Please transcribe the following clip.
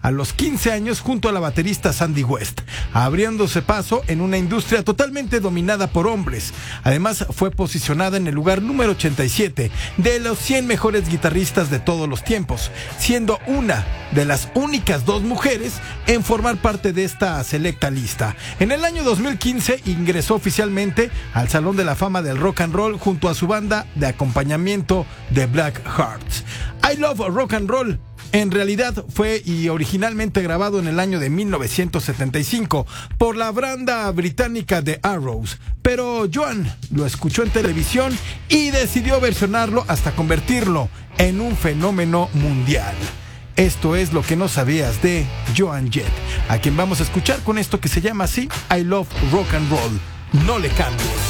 a los 15 años junto a la baterista Sandy West, abriéndose paso en una industria totalmente dominada por hombres. Además, fue posicionada en el lugar número 87 de los 100 mejores guitarristas de todos los tiempos, siendo una de las únicas 2 mujeres en formar parte de esta selecta lista. En el año 2015 ingresó oficialmente al Salón de la Fama del Rock and Roll junto a su banda de acompañamiento The Black Hearts. I Love Rock and Roll en realidad fue y originalmente grabado en el año de 1975 por la banda británica The Arrows, pero Joan lo escuchó en televisión y decidió versionarlo hasta convertirlo en un fenómeno mundial. Esto es lo que no sabías de Joan Jett, a quien vamos a escuchar con esto que se llama así, I Love Rock and Roll. No le cambies.